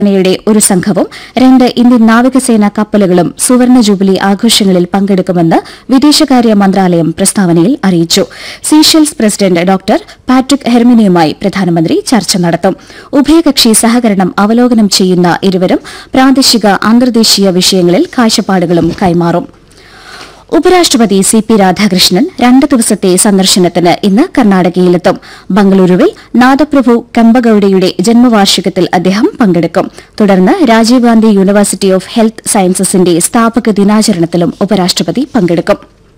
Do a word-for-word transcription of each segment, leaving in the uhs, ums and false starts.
യുടെ ഒരു സംഘവും രണ്ട് ഇന്ത്യൻ നാവികസേനാ കപ്പലുകളും സുവർണ ജൂബിലി ആഘോഷങ്ങളിൽ പങ്കെടുക്കുമെന്ന് വിദേശകാര്യ മന്ത്രാലയം പ്രസ്താവനയിൽ അറിയിച്ചു. സീഷെൽസ് പ്രസിഡന്റ് ഡോക്ടർ പാട്രിക് ഹെർമിനിയുമായി പ്രധാനമന്ത്രി ചർച്ച നടത്തും. ഉഭയകക്ഷി സഹകരണം അവലോകനം ചെയ്യുന്ന ഇരുവരും പ്രാദേശിക അന്തർദേശീയ വിഷയങ്ങളിൽ കാഴ്ചപ്പാടുകളും കൈമാറും. ഉപരാഷ്ട്രപതി സി പി രാധാകൃഷ്ണൻ രണ്ട് ദിവസത്തെ സന്ദർശനത്തിന് ഇന്ന് കർണാടകയിലെത്തും. ബംഗളൂരുവിൽ നാദപ്രഭു കെമ്പഗൌഡയുടെ ജന്മവാർഷികത്തിൽ അദ്ദേഹം പങ്കെടുക്കും. തുടർന്ന് Rajeev Gandhi university of health സയൻസസിന്റെ സ്ഥാപക ദിനാചരണത്തിലും ഉപരാഷ്ട്രപതി പങ്കെടുക്കും.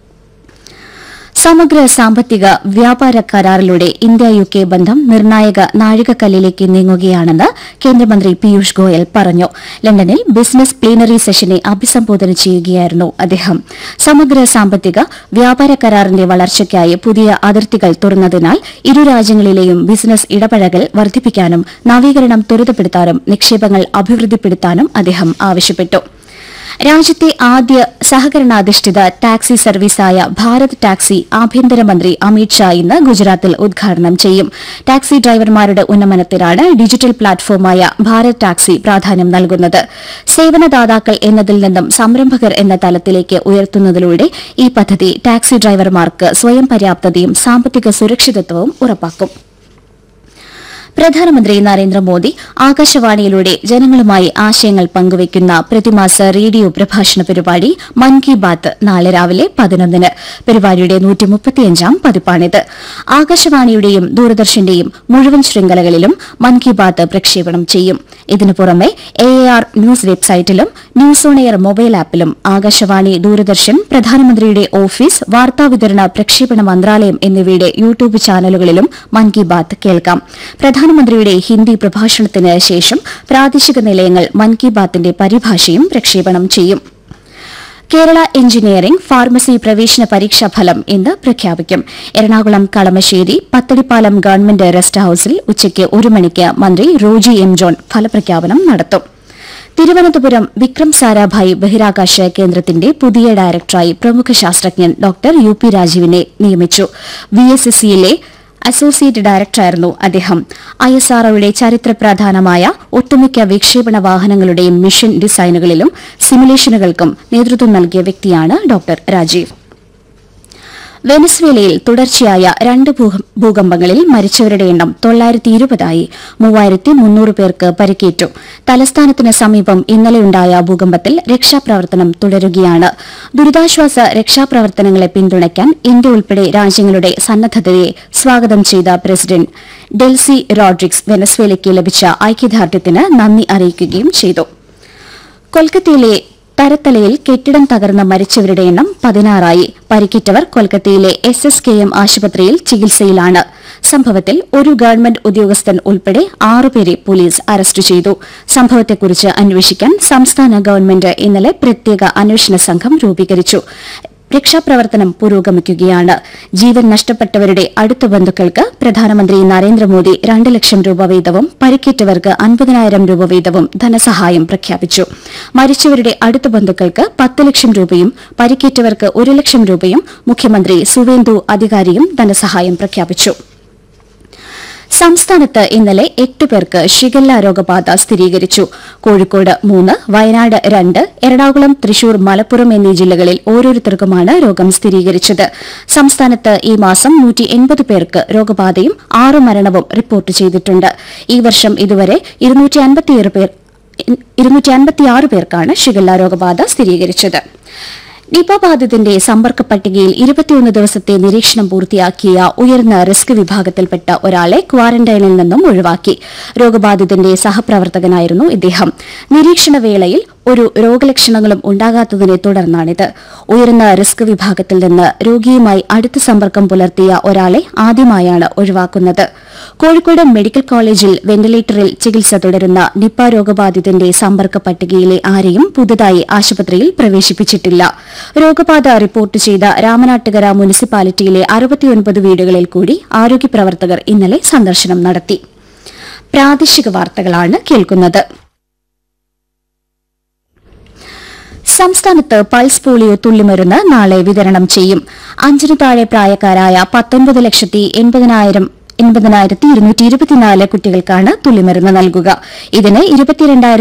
സമഗ്ര സാമ്പത്തിക വ്യാപാര കരാറിലൂടെ ഇന്ത്യ യു കെ ബന്ധം നിർണായക നാഴികക്കല്ലിലേക്ക് നീങ്ങുകയാണെന്ന് കേന്ദ്രമന്ത്രി പീയൂഷ് ഗോയൽ പറഞ്ഞു. ലണ്ടനിൽ ബിസിനസ് പ്ലീനറി സെഷനെ അഭിസംബോധന ചെയ്യുകയായിരുന്നു അദ്ദേഹം. സമഗ്ര സാമ്പത്തിക വ്യാപാര കരാറിന്റെ വളർച്ചയ്ക്കായി പുതിയ അതിർത്തികൾ തുറന്നതിനാൽ ഇരു രാജ്യങ്ങളിലെയും ബിസിനസ് ഇടപഴകൽ വർദ്ധിപ്പിക്കാനും നവീകരണം ത്വരിതപ്പെടുത്താനും നിക്ഷേപങ്ങൾ അഭിവൃദ്ധിപ്പെടുത്താനും അദ്ദേഹം ആവശ്യപ്പെട്ടു. രാജ്യത്തെ ആദ്യ സഹകരണാധിഷ്ഠിത ടാക്സി സർവീസായ ഭാരത് ടാക്സി ആഭ്യന്തരമന്ത്രി അമിത് ഷാ ഇന്ന് ഗുജറാത്തിൽ ഉദ്ഘാടനം ചെയ്യും. ടാക്സി ഡ്രൈവർമാരുടെ ഉന്നമനത്തിനാണ് ഡിജിറ്റൽ പ്ലാറ്റ്ഫോമായ ഭാരത് ടാക്സി പ്രാധാന്യം നൽകുന്നത്. സേവനദാതാക്കൾ എന്നതിൽ നിന്നും സംരംഭകർ എന്ന തലത്തിലേക്ക് ഉയർത്തുന്നതിലൂടെ ഈ പദ്ധതി ടാക്സി ഡ്രൈവർമാർക്ക് സ്വയം പര്യാപ്തതയും സാമ്പത്തിക സുരക്ഷിതത്വവും ഉറപ്പാക്കും. പ്രധാനമന്ത്രി നരേന്ദ്രമോദി ആകാശവാണിയിലൂടെ ജനങ്ങളുമായി ആശയങ്ങൾ പങ്കുവയ്ക്കുന്ന പ്രതിമാസ റേഡിയോ പ്രഭാഷണ പരിപാടി മൻ കി ബാത്ത് നാളെ രാവിലെ പതിനൊന്നിന്. പരിപാടിയുടെ നൂറ്റിമുപ്പത്തിയഞ്ചാം പതിപ്പാണിത്. ആകാശവാണിയുടെയും ദൂരദർശന്റെയും മുഴുവൻ ശൃംഖലകളിലും മൻ കി ബാത്ത് പ്രക്ഷേപണം ചെയ്യും. ഇതിനു പുറമെ എ ആർ ന്യൂസ് വെബ്സൈറ്റിലും news on air mobile ആപ്പിലും Akashvani, Doordarshan, പ്രധാനമന്ത്രിയുടെ ഓഫീസ്, വാർത്താവിതരണ പ്രക്ഷേപണ മന്ത്രാലയം എന്നിവയുടെ യൂട്യൂബ് ചാനലുകളിലും മൻ കി ബാത്ത് കേൾക്കാം. പ്രധാനമന്ത്രിയുടെ ഹിന്ദി പ്രഭാഷണത്തിന് ശേഷം പ്രാദേശിക നിലയങ്ങൾ മൻ കി ബാത്തിന്റെ പരിഭാഷയും പ്രക്ഷേപണം ചെയ്യും. കേരള എഞ്ചിനീയറിംഗ് ഫാർമസി പ്രവേശന പരീക്ഷാഫലം ഇന്ന് പ്രഖ്യാപിക്കും. എറണാകുളം കളമശ്ശേരി പത്തടിപ്പാലം ഗവൺമെന്റ് റെസ്റ്റ് ഹൌസിൽ ഉച്ചയ്ക്ക് ഒരു മണിക്ക് മന്ത്രി റോജി എം ജോൺ ഫലപ്രഖ്യാപനം നടത്തും. തിരുവനന്തപുരം വിക്രം സാരാഭായ് ബഹിരാകാശ കേന്ദ്രത്തിന്റെ പുതിയ ഡയറക്ടറായി പ്രമുഖ ശാസ്ത്രജ്ഞൻ ഡോക്ടർ യു പി രാജീവിനെ നിയമിച്ചു. വി എസ് എസ് സിയിലെ അസോസിയേറ്റ് ഡയറക്ടറായിരുന്നു അദ്ദേഹം. ഐ എസ് ആർ ഒയുടെ ചരിത്രപ്രധാനമായ ഒട്ടുമിക്ക വിക്ഷേപണ വാഹനങ്ങളുടെയും മിഷൻ ഡിസൈനുകളിലും സിമുലേഷനുകൾക്കും നേതൃത്വം നൽകിയ വ്യക്തിയാണ് ഡോക്ടർ രാജീവ്. വെനസ്വേലയിൽ തുടർച്ചയായ രണ്ട് ഭൂകമ്പങ്ങളിൽ മരിച്ചവരുടെ എണ്ണം തൊള്ളായിരത്തി ഇരുപതായി. മൂവായിരത്തി മുന്നൂറ് പേർക്ക് പരിക്കേറ്റു. തലസ്ഥാനത്തിന് സമീപം ഇന്നലെയുണ്ടായ ഭൂകമ്പത്തിൽ രക്ഷാപ്രവർത്തനം തുടരുകയാണ്. ദുരിതാശ്വാസ രക്ഷാപ്രവർത്തനങ്ങളെ പിന്തുണയ്ക്കാൻ ഇന്ത്യ ഉൾപ്പെടെ രാജ്യങ്ങളുടെ സന്നദ്ധതയെ സ്വാഗതം ചെയ്ത പ്രസിഡന്റ് ഡെൽസി റോഡ്രിക്സ് വെനസ്വേലയ്ക്ക് ലഭിച്ച ഐക്യദാർഢ്യത്തിന് നന്ദി അറിയിക്കുകയും ചെയ്തു. കൊൽക്കത്തയിലെ തരത്തലയിൽ കെട്ടിടം തകർന്ന് മരിച്ചവരുടെ എണ്ണം പതിനാറായി. പരിക്കേറ്റവർ കൊൽക്കത്തയിലെ എസ് എസ് കെ എം ആശുപത്രിയിൽ ചികിത്സയിലാണ്. സംഭവത്തിൽ ഒരു ഗവൺമെന്റ് ഉദ്യോഗസ്ഥൻ ഉൾപ്പെടെ ആറുപേരെ പോലീസ് അറസ്റ്റ് ചെയ്തു. സംഭവത്തെക്കുറിച്ച് അന്വേഷിക്കാൻ സംസ്ഥാന ഗവൺമെന്റ് ഇന്നലെ പ്രത്യേക അന്വേഷണ സംഘം രൂപീകരിച്ചു. രക്ഷാപ്രവർത്തനം പുരോഗമിക്കുകയാണ്. ജീവൻ നഷ്ടപ്പെട്ടവരുടെ അടുത്ത ബന്ധുക്കൾക്ക് പ്രധാനമന്ത്രി നരേന്ദ്രമോദി രണ്ട് ലക്ഷം രൂപ വീതവും പരിക്കേറ്റവർക്ക് അൻപതിനായിരം രൂപ വീതവും ധനസഹായം പ്രഖ്യാപിച്ചു. മരിച്ചവരുടെ അടുത്ത ബന്ധുക്കൾക്ക് പത്ത് ലക്ഷം രൂപയും പരിക്കേറ്റവർക്ക് ഒരു ലക്ഷം രൂപയും മുഖ്യമന്ത്രി സുവേന്ദു അധികാരിയും ധനസഹായം പ്രഖ്യാപിച്ചു. സംസ്ഥാനത്ത് ഇന്നലെ എട്ട് പേർക്ക് ഷിഗല്ല രോഗബാധ സ്ഥിരീകരിച്ചു. കോഴിക്കോട് മൂന്ന്, വയനാട് രണ്ട്, എറണാകുളം, തൃശൂർ, മലപ്പുറം എന്നീ ജില്ലകളിൽ ഓരോരുത്തർക്കുമാണ് രോഗം സ്ഥിരീകരിച്ചത്. സംസ്ഥാനത്ത് ഈ മാസം നൂറ്റി എൺപത് പേർക്ക് രോഗബാധയും ആറ് മരണവും റിപ്പോർട്ട് ചെയ്തിട്ടുണ്ട്. ഈ വർഷം ഇതുവരെ ഇരുന്നൂറ്റി അൻപത്തിയാറ് പേർക്കാണ് ഷിഗല്ല രോഗബാധ സ്ഥിരീകരിച്ചത്. നിപ ബാധിതന്റെ സമ്പർക്ക പട്ടികയിൽ ഇരുപത്തിയൊന്ന് ദിവസത്തെ നിരീക്ഷണം പൂർത്തിയാക്കിയ ഉയർന്ന റിസ്ക് വിഭാഗത്തിൽപ്പെട്ട ഒരാളെ ക്വാറന്റൈനിൽ നിന്നും ഒഴിവാക്കി. രോഗബാധിതന്റെ സഹപ്രവർത്തകനായിരുന്നു ഇദ്ദേഹം. നിരീക്ഷണ വേളയിൽ ഒരു രോഗലക്ഷണങ്ങളും ഉണ്ടാകാത്തതിനെ തുടർന്നാണിത്. ഉയർന്ന റിസ്ക് വിഭാഗത്തിൽ നിന്ന് രോഗിയുമായി അടുത്ത സമ്പർക്കം പുലർത്തിയ ഒരാളെ ആദ്യമായാണ് ഒഴിവാക്കുന്നത്. കോഴിക്കോട് മെഡിക്കൽ കോളേജിൽ വെന്റിലേറ്ററിൽ ചികിത്സ തുടരുന്ന നിപ രോഗബാധിതന്റെ സമ്പർക്ക പട്ടികയിലെ ആരെയും പുതുതായി ആശുപത്രിയിൽ പ്രവേശിപ്പിച്ചിട്ടില്ല. രോഗബാധ റിപ്പോർട്ട് ചെയ്ത രാമനാട്ടുകര മുനിസിപ്പാലിറ്റിയിലെ അറുപത്തിയൊൻപത് വീടുകളിൽ കൂടി ആരോഗ്യപ്രവർത്തകർ ഇന്നലെ സന്ദർശനം നടത്തി. പ്രാദേശിക വാർത്തകളാണ് കേൾക്കുന്നത്. സംസ്ഥാനത്ത് പൾസ് പോളിയോ തുള്ളിമരുന്ന് നാളെ വിതരണം ചെയ്യും. അഞ്ചിനു താഴെ പ്രായക്കാരായ പത്തൊൻപത് ലക്ഷത്തി എൺപതിനായിരം എൺപതിനായിരത്തി ഇരുന്നൂറ്റി ഇരുപത്തിനാല് കുട്ടികൾക്കാണ് തുള്ളിമരുന്ന് നൽകുക ഇതിന് ഇരുപത്തിരണ്ടായിരത്തി